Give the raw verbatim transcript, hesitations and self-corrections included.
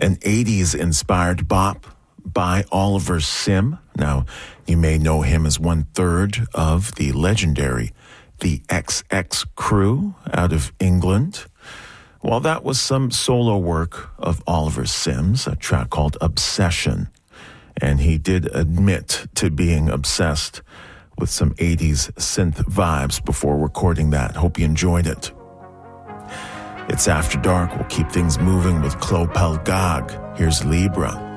an eighties-inspired bop by Oliver Sim. Now, you may know him as one-third of the legendary The X X Crew out of England. Well, that was some solo work of Oliver Sim's, a track called Obsession. And he did admit to being obsessed with some eighties synth vibes before recording that. Hope you enjoyed it. It's After Dark. We'll keep things moving with Clopel Gog. Here's Libra.